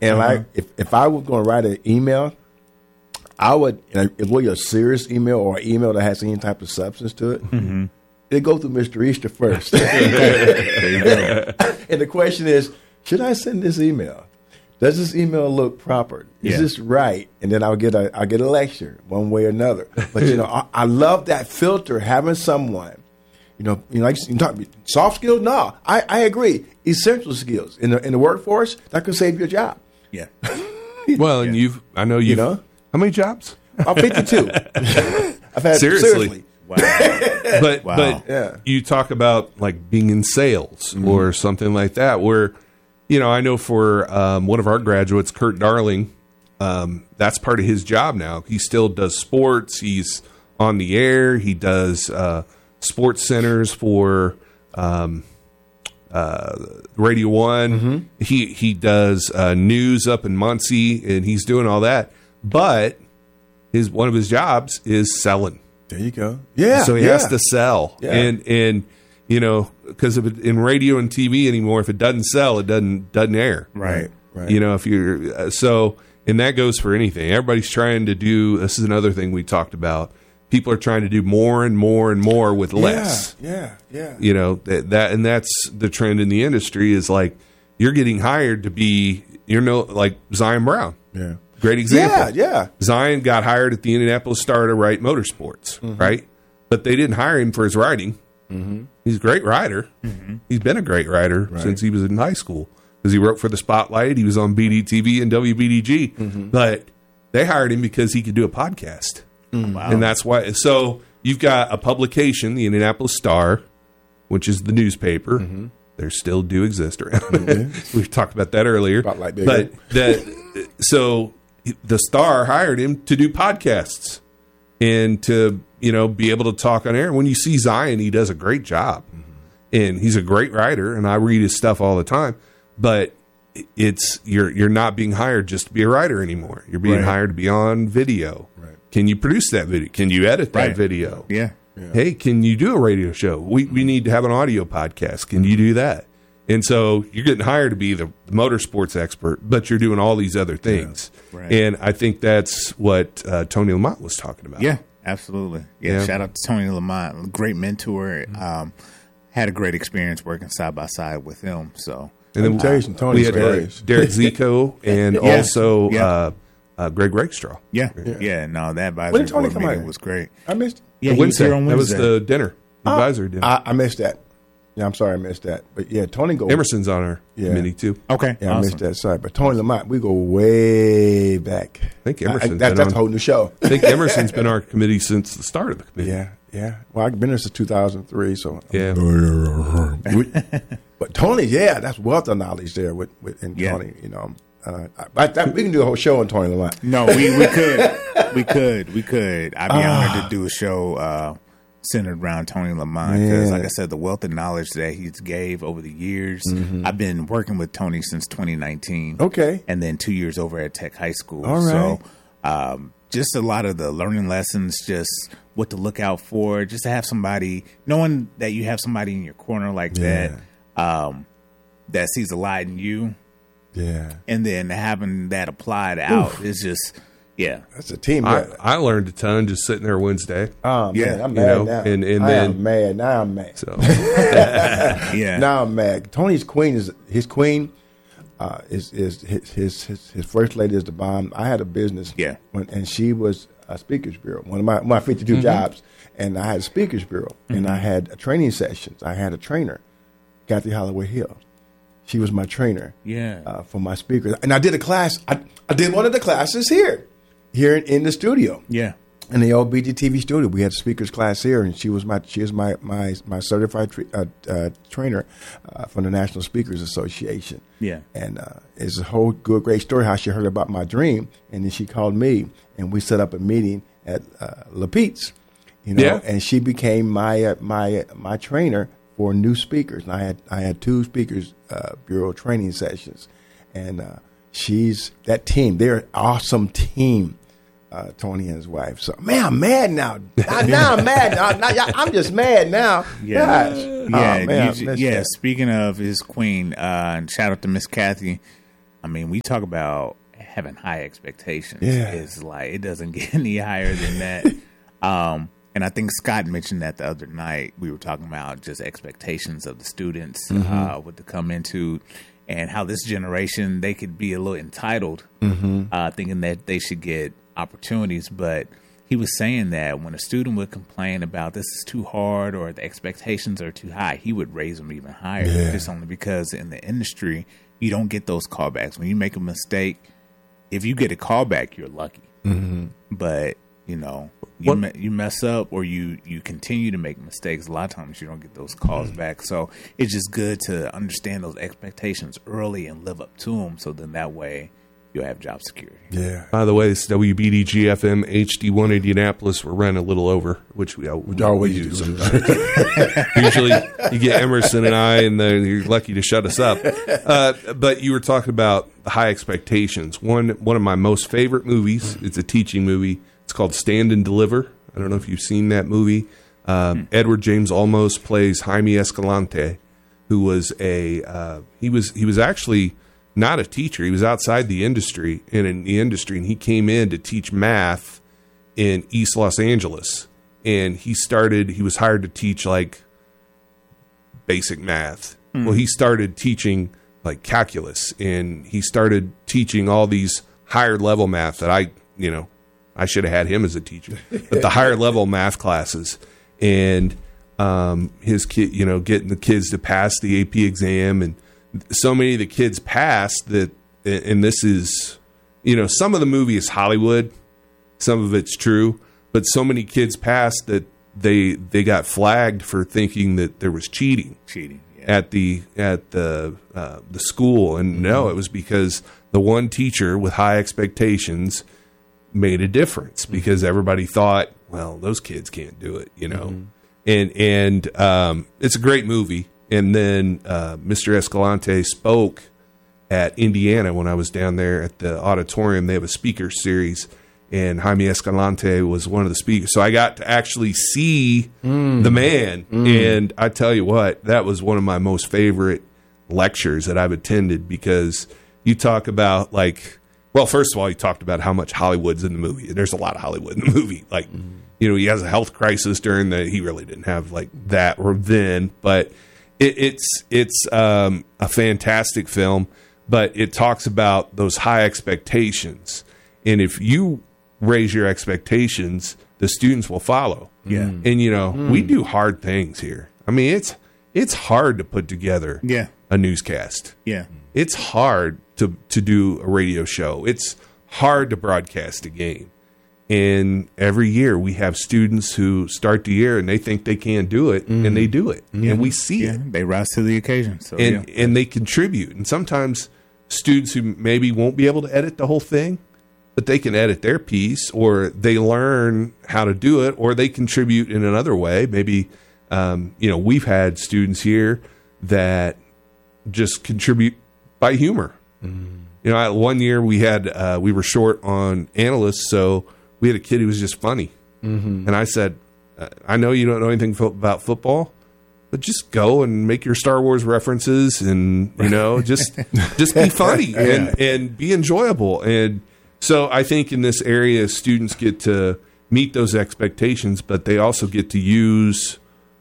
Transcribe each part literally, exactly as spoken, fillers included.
And uh-huh. like, if, if I was going to write an email, I would, if it were a serious email or an email that has any type of substance to it, mm-hmm. it'd go through Mister Easter first. There you go. And the question is, should I send this email? Does this email look proper? Is yeah. this right? And then I'll get a I'll get a lecture one way or another. But you know, I, I love that filter, having someone, you know, you know, like you talk soft skills. No, I, I agree. Essential skills in the in the workforce that could save your job. Yeah. Well, and yeah. you've I know you've You know? How many jobs? I'm fifty-two. I've had Seriously. seriously. Wow. But Wow. but Yeah. you talk about like being in sales mm-hmm. or something like that, where you know I know for um, one of our graduates, Kurt Darling, um, that's part of his job now. He still does sports. He's on the air. He does uh, sports centers for um, uh, Radio One. Mm-hmm. He he does uh, news up in Muncie, and he's doing all that. But his one of his jobs is selling. There you go. Yeah. So he yeah. has to sell, Yeah. and and you know because in radio and T V anymore, if it doesn't sell, it doesn't doesn't air. Right. Right. You know, if you're uh, so, and that goes for anything. Everybody's trying to do. This is another thing we talked about. People are trying to do more and more and more with less. Yeah. Yeah. You know that, that and that's the trend in the industry is like you're getting hired to be. You know, like Zion Brown. Yeah. Great example. Yeah, yeah. Zion got hired at the Indianapolis Star to write motorsports, mm-hmm. right? But they didn't hire him for his writing. Mm-hmm. He's a great writer. Mm-hmm. He's been a great writer right. since he was in high school because he wrote for the Spotlight. He was on B D T V and W B D G. Mm-hmm. But they hired him because he could do a podcast. Mm-hmm. Wow. And that's why. So you've got a publication, the Indianapolis Star, which is the newspaper. Mm-hmm. They still do exist around. Mm-hmm. We've talked about that earlier. Spotlight bigger. But that, so the Star hired him to do podcasts and to, you know, be able to talk on air. When you see Zion, he does a great job. Mm-hmm. And he's a great writer, and I read his stuff all the time. But it's you're you're not being hired just to be a writer anymore. You're being right. hired to be on video. Right. Can you produce that video? Can you edit that right. video? Yeah. yeah. Hey, can you do a radio show? We we need to have an audio podcast. Can you do that? And so you're getting hired to be the, the motorsports expert, but you're doing all these other things. Yeah. Right. And I think that's what uh, Tony Lamont was talking about. Yeah, absolutely. Yeah, Yeah. shout out to Tony Lamont, great mentor. Um, had a great experience working side by side with him. So, And then Let me tell you some Tony we had uh, stories. Derek Zico and Yeah. also Yeah. Uh, uh, Greg Rakestraw. yeah, Yeah. yeah, no, that advisory When did Tony board come meeting out? was great. I missed it. Yeah, The he was Wednesday. here on That was Wednesday. the dinner, the advisory dinner. I, I missed that. Yeah, I'm sorry I missed that. But yeah, Tony go. Emerson's on our Yeah. committee too. Okay, Yeah, I awesome. missed that. Sorry, but Tony Lamont, we go way back. I think I, I, Emerson's that, been that's on. a whole new show. I think Emerson's been our committee since the start of the committee. Yeah, yeah. Well, I've been there since two thousand three. So Yeah. But Tony, yeah, that's wealth of knowledge there with, with and Yeah. Tony. You know, uh, I, I, we can do a whole show on Tony Lamont. No, we, we could, we could, we could. I'd be Ah. honored to do a show uh, centered around Tony Lamont because, Yeah. like I said, the wealth of knowledge that he's gave over the years. Mm-hmm. I've been working with Tony since twenty nineteen. Okay. And then two years over at Tech High School. All right. So um, just a lot of the learning lessons, just what to look out for, just to have somebody, knowing that you have somebody in your corner like Yeah. that, um, that sees a lot in you, Yeah, and then having that applied out is just, yeah. that's a team. I, Yeah. I learned a ton just sitting there Wednesday. Oh man, Yeah, I'm you mad know, now. and- and I then- am mad now. I'm mad. So Yeah. Now I'm mad. Tony's queen is his queen. Uh, is is his, his his his first lady is the bomb. I had a business. Yeah. When, and she was a speakers bureau. One of my my fifty-two jobs, and I had a speakers bureau, and I had a training sessions. I had a trainer, Kathy Holloway Hill. She was my trainer. Yeah. Uh, for my speakers, and I did a class. I, I did one of the classes here, here in, in the studio. Yeah. In the old B G T V studio, we had a speakers class here, and she was my she is my my my certified tra- uh, uh, trainer uh, from the National Speakers Association. Yeah. And uh, it's a whole good great story how she heard about my dream, and then she called me, and we set up a meeting at uh, Lapete's, you know, Yeah. and she became my uh, my uh, my trainer for new speakers. And I had I had two speakers uh, bureau training sessions, and uh, she's that team. They're an awesome team. Uh, Tony and his wife. So, man, I'm mad now. Now, now I'm mad. Now, now, I'm just mad now. Yeah. Gosh. Yeah. Oh, man, I you- missed yeah. that. Speaking of his queen, uh, and shout out to Miss Kathy. I mean, we talk about having high expectations. Yeah. It's like it doesn't get any higher than that. um, and I think Scott mentioned that the other night. We were talking about just expectations of the students, mm-hmm. uh, what to come into, and how this generation, they could be a little entitled, mm-hmm. uh, thinking that they should get opportunities. But he was saying that when a student would complain about this is too hard or the expectations are too high, he would raise them even higher. Yeah. Just only because in the industry, you don't get those callbacks. When you make a mistake, if you get a callback, you're lucky. Mm-hmm. But, you know, you me- you mess up or you, you continue to make mistakes, a lot of times you don't get those calls mm-hmm. back. So it's just good to understand those expectations early and live up to them, so then that way you'll have job security. Yeah. By the way, it's W B D G F M H D one Indianapolis. We're running a little over, which we, we always do sometimes. Usually you get Emerson and I, and then you're lucky to shut us up. Uh, but you were talking about the high expectations. One one of my most favorite movies, it's a teaching movie. It's called Stand and Deliver. I don't know if you've seen that movie. Um, Edward James Olmos plays Jaime Escalante, who was a uh, he was he was actually not a teacher. He was outside the industry and in the industry, and he came in to teach math in East Los Angeles. And he started, he was hired to teach like basic math. Mm. Well, he started teaching like calculus, and he started teaching all these higher level math that I, you know, I should have had him as a teacher, but the higher level math classes. And um, his kid, you know, getting the kids to pass the A P exam, and so many of the kids passed that, and this is, you know, some of the movie is Hollywood, some of it's true, but so many kids passed that they they got flagged for thinking that there was cheating, cheating yeah. at the at the uh, the school, and mm-hmm. no, it was because the one teacher with high expectations made a difference, mm-hmm. because everybody thought, well, those kids can't do it, you know, mm-hmm. and and um, it's a great movie. And then uh, Mister Escalante spoke at Indiana when I was down there at the auditorium. They have a speaker series, and Jaime Escalante was one of the speakers. So I got to actually see mm. the man. Mm. And I tell you what, that was one of my most favorite lectures that I've attended, because you talk about, like, well, first of all, you talked about how much Hollywood's in the movie. There's a lot of Hollywood in the movie. Like, mm. you know, he has a health crisis during the, he really didn't have like that or then, but It, it's it's um, a fantastic film, but it talks about those high expectations, and if you raise your expectations, the students will follow. Yeah, and you know mm. we do hard things here. I mean, it's it's hard to put together yeah. a newscast. Yeah, it's hard to to do a radio show. It's hard to broadcast a game. And every year we have students who start the year and they think they can't do it, mm. and they do it, mm. and we see yeah, it. They rise to the occasion, so and yeah. and they contribute. And sometimes students who maybe won't be able to edit the whole thing, but they can edit their piece, or they learn how to do it, or they contribute in another way. Maybe um, you know we've had students here that just contribute by humor. Mm. You know, one year we had uh, we were short on analysts, so we had a kid who was just funny. Mm-hmm. And I said, I know you don't know anything fo- about football, but just go and make your Star Wars references, and, you know, just just be funny yeah. and, and be enjoyable. And so I think in this area, students get to meet those expectations, but they also get to use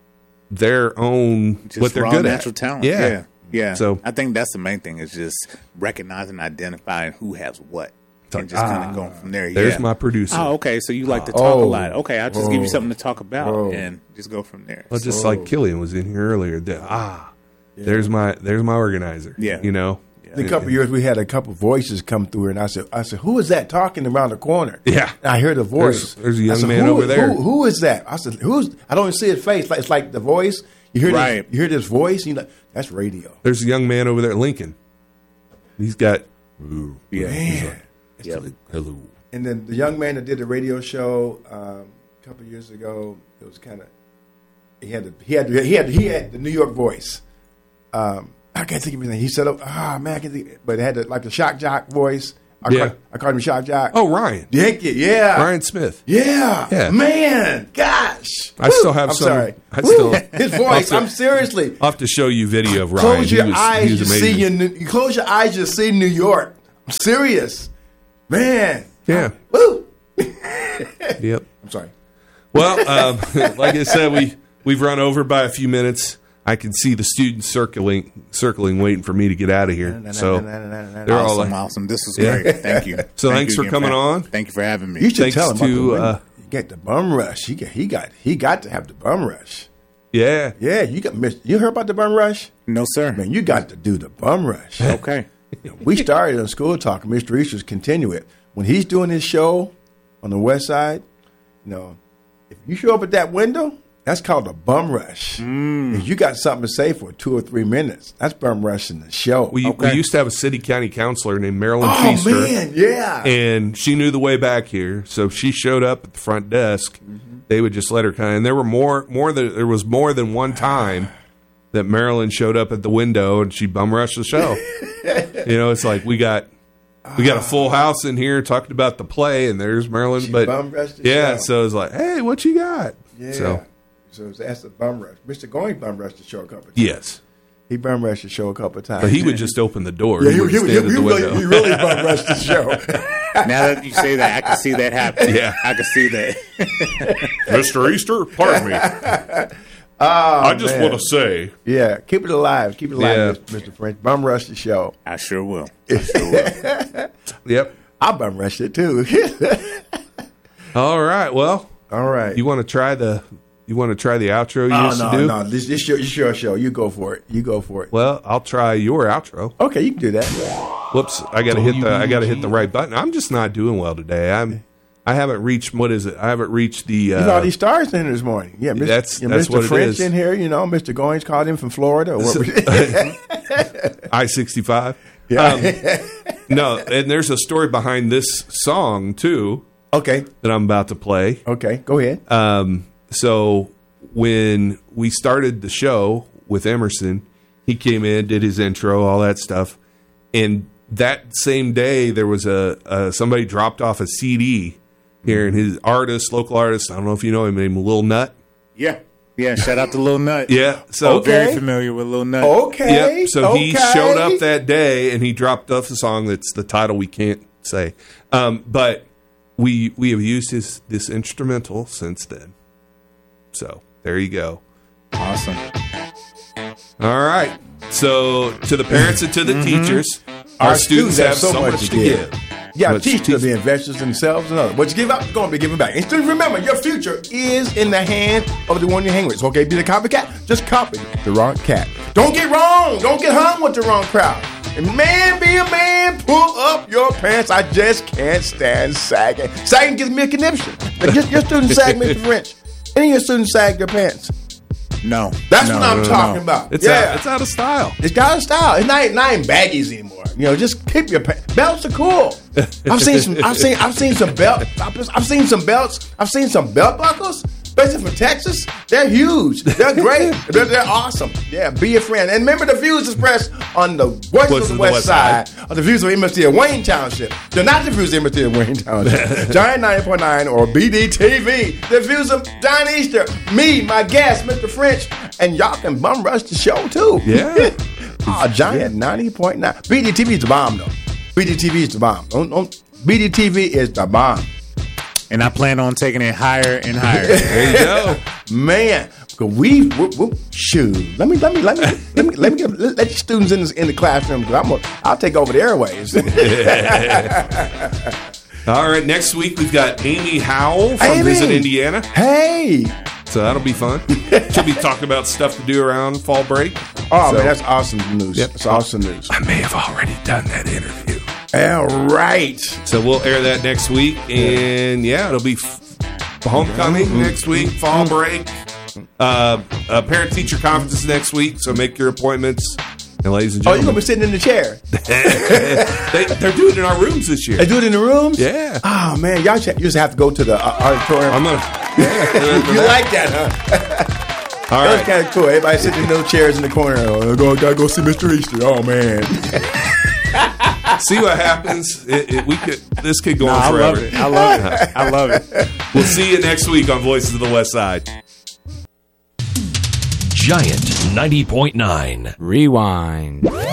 their own, just what they're raw good natural at. talent. Yeah. yeah. Yeah. So I think that's the main thing, is just recognizing, identifying who has what. And just ah, kind of going from there. There's yeah. my producer. Oh, okay. So you like to talk oh, a lot. Okay, I'll just oh, give you something to talk about oh. and just go from there. Well, just so, like Killian was in here earlier. The, ah, yeah. there's my there's my organizer. Yeah. You know? In a couple of years, we had a couple of voices come through, and I said, "I said, who is that talking around the corner?" Yeah, and I heard the voice. There's, there's a young said, man who, over there. Who, who is that? I said, "Who's?" I don't even see his face. Like, it's like the voice. You hear right. this, you hear this voice. You know, that's radio. There's a young man over there, Lincoln. He's got yeah. Man. Yep. Hello. And then the young man that did the radio show um, a couple of years ago, it was kind of he had the, he had he had he had the New York voice. Um, I can't think of his name. He said, "Ah, oh, man, I can't think." But it had the, like the shock jock voice. I, Yeah. call, I called him Shock Jock. Oh, Ryan. Heck yeah, yeah. Ryan Smith. Yeah. Yeah. Man, gosh. I still have I'm some. sorry. I Woo. still. His voice, I'm seriously. I'll have to show you video of Ryan. Close your he was, eyes, he you was see amazing. you, you close your eyes, you see New York. I'm serious. Man. Yeah. Woo. Yep. I'm sorry. Well, um, like I said, we we've run over by a few minutes. I can see the students circling, circling, waiting for me to get out of here. So they're all Awesome, like, awesome. This was Yeah. great. Thank you. So Thank thanks you for again coming for- on. Thank you for having me. You should Thanks tell him about to, the women. uh, You get the bum rush. He got, he got he got to have the bum rush. yeah, Yeah, you got you heard about the bum rush? No, sir. Man, you got to do the bum rush. Okay. We started on School Talk, and Mister Easters continue it. When he's doing his show on the west side, you know, if you show up at that window, that's called a bum rush. Mm. If you got something to say for two or three minutes, that's bum rushing the show. we, Okay. we used to have a city county counselor named Marilyn oh, Feaster. man, yeah. And she knew the way back here, so if she showed up at the front desk, they would just let her come. And there were more, more than there was more than one time that Marilyn showed up at the window and she bum rushed the show. You know, it's like we got we got a full house in here talking about the play, and there's Marilyn. She but bum rushed the yeah, show. so it's like, hey, what you got? yeah. So So that's the bum rush. Mister Goings bum rushed the show a couple of times. yes, He bum rushed the show a couple of times. but he would just open the door. yeah, he he, would he, stand he, at he the really, window. he really bum rushed the show. Now that you say that, I can see that happening. Yeah. I can see that. Mister Easter, pardon me. Oh, I just man. want to say, Yeah, keep it alive. Keep it alive, Yeah. Mister French. Bum rush the show. I sure will. I sure will. yep. I bum rushed it too. All right, well, All right. you want to try the you want to try the outro you oh used no, to do? no. This this your, this your show. You go for it. You go for it. Well, I'll try your outro. Okay, you can do that. Whoops, I got to hit the I got to hit the right button. I'm just not doing well today. I'm I haven't reached what is it? I haven't reached the There's all uh, these stars in here this morning. Yeah, Mister That's- you know, that's Mister what it French is. in here. You know, Mister Goings called in from Florida. Or what I sixty-five. yeah. Um, no, and there's a story behind this song too okay. that I'm about to play. Okay. Go ahead. Um, so when we started the show with Emerson, he came in, did his intro, all that stuff, and that same day there was a, a somebody dropped off a C D here, and his artist, local artist, I don't know if you know him, named Lil Nut. Yeah. Yeah. Shout out to Lil Nut. Yeah, so Okay. Very familiar with Lil Nut. Okay. Yep. So he okay. showed up that day and he dropped off a song that's the title we can't say. Um, but we we have used his this instrumental since then. So there you go. Awesome. All right. So to the parents and to the teachers, our, Our students, students have so much to give. Yeah, But teach them to teach- be investors themselves and others. What you give up is going to be given back. And students, remember, your future is in the hands of the one you hang with. It's okay to be the copycat. Just copy the wrong cat. Don't get wrong. Don't get hung with the wrong crowd. And man, be a man. Pull up your pants. I just can't stand sagging. Sagging gives me a conniption. Like your, your students sag, Mister French. Any of your students sag their pants. No. That's No, what I'm no, no, talking no. about. It's yeah. out, it's out of style. It's got a style. It's not, not in baggies anymore. You know, just keep your pants. Belts are cool. I've seen some. I've seen. I've seen some belt. I've I've seen some belts. I've seen some belt buckles, especially from Texas. They're huge. They're great. they're, they're awesome. Yeah, be a friend. And remember, the views expressed on the voice of the West Side are the views of M S T of Wayne Township. They're not the views of M S T of Wayne Township. Giant ninety point nine or B D T V. The views of John Easter, me, my guest, Mister French, and y'all can bum rush the show too. Yeah. Oh, Giant ninety point nine. B D T V is the bomb, though. B D T V is the bomb. Don't, don't, B D T V is the bomb. And I plan on taking it higher and higher. There you go. Man, because we, we, we, shoot. Let me, let me, let me, let me, let me get, let, let your students in, this, in the classroom. Because I'm, gonna, I'll take over the airways. All right. Next week we've got Amy Howell from Amy. Visit Indiana. Hey, So that'll be fun. She'll be talking about stuff to do around fall break. oh So- man, that's awesome news. Yep. That's awesome news. I may have already done that interview. All right. So we'll air that next week, and yeah, it'll be f- homecoming next week, fall break, uh, uh, parent teacher conferences next week. So make your appointments, and ladies and Oh, you're gonna gentlemen, be sitting in the chair. they, they're doing it in our rooms this year. They do it in the rooms. Yeah, Oh man, y'all should- you just have to go to the uh, auditorium. I'm gonna. Yeah, you like that, huh? all That's right. kind of cool. Everybody sitting in those chairs in the corner. Oh, I go, gotta go see Mister Easter. Oh man. See what happens. It, it, we could. This could go No, on I forever. love it. I love it. I love it. We'll see you next week on Voices of the West Side. Giant ninety point nine. Rewind.